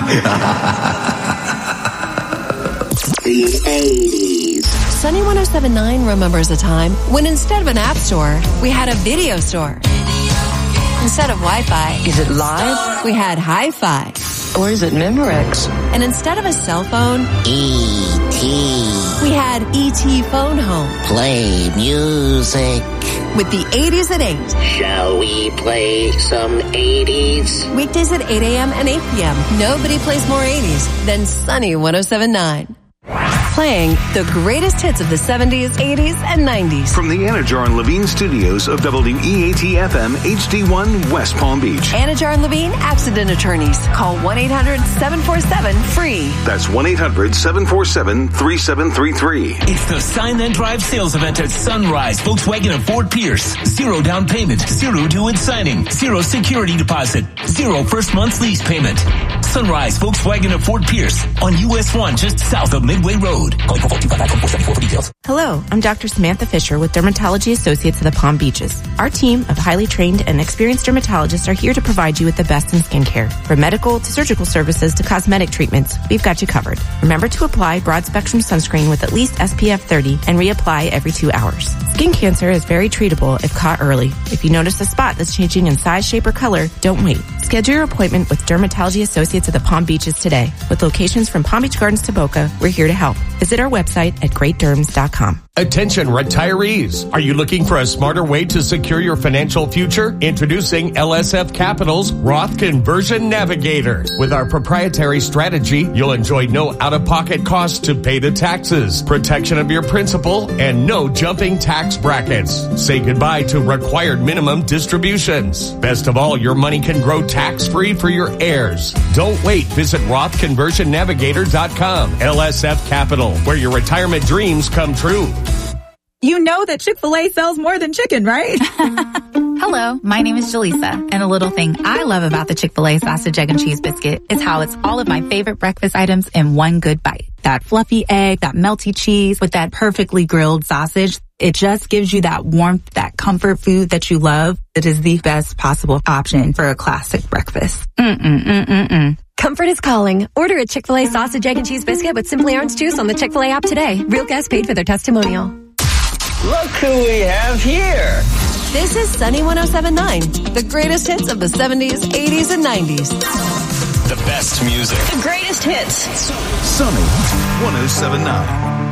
The 80s. Sunny 107.9 remembers a time when instead of an app store, we had a video store. Instead of Wi-Fi, is it live? We had hi-fi. Or is it Memorex? And instead of a cell phone, E.T. we had E.T. Phone Home. Play music. With the 80s at 8. Shall we play some 80s? Weekdays at 8 a.m. and 8 p.m. Nobody plays more 80s than Sunny 107.9. Playing the greatest hits of the 70s, 80s, and 90s. From the Anajar and Levine studios of WEAT-FM HD1 West Palm Beach. Anajar and Levine Accident Attorneys. Call 1-800-747-FREE. That's 1-800-747-3733. It's the Sign Then Drive sales event at Sunrise Volkswagen of Fort Pierce. 0 down payment, 0 due at signing, 0 security deposit, 0 first month's lease payment. Sunrise Volkswagen of Fort Pierce on US 1 just south of Midway Road. Call 425-474 for details. Hello, I'm Dr. Samantha Fisher with Dermatology Associates of the Palm Beaches. Our team of highly trained and experienced dermatologists are here to provide you with the best in skincare. From medical to surgical services to cosmetic treatments, we've got you covered. Remember to apply broad-spectrum sunscreen with at least SPF 30 and reapply every 2 hours. Skin cancer is very treatable if caught early. If you notice a spot that's changing in size, shape, or color, don't wait. Schedule your appointment with Dermatology Associates of the Palm Beaches today. With locations from Palm Beach Gardens to Boca, we're here to help. Visit our website at greatderms.com. Attention retirees. Are you looking for a smarter way to secure your financial future? Introducing LSF Capital's Roth Conversion Navigator. With our proprietary strategy, you'll enjoy no out-of-pocket costs to pay the taxes, protection of your principal, and no jumping tax brackets. Say goodbye to required minimum distributions. Best of all, your money can grow tax-free for your heirs. Don't wait. Visit RothConversionNavigator.com. LSF Capital, where your retirement dreams come true. You know that Chick-fil-A sells more than chicken, right? Hello, my name is Jaleesa, and a little thing I love about the Chick-fil-A sausage, egg, and cheese biscuit is how it's all of my favorite breakfast items in one good bite. That fluffy egg, that melty cheese with that perfectly grilled sausage. It just gives you that warmth, that comfort food that you love. It is the best possible option for a classic breakfast. Comfort is calling. Order a Chick-fil-A sausage, egg, and cheese biscuit with Simply Orange Juice on the Chick-fil-A app today. Real guests paid for their testimonial. Look who we have here. This is Sunny 107.9, the greatest hits of the 70s, 80s, and 90s. The best music. The greatest hits. Sunny 107.9.